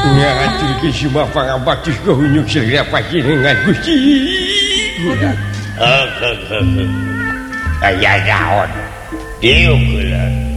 ngatur ke semua pangabatus kehunyuk segera panjenengan Gusti. Aya naon? Dieu kula.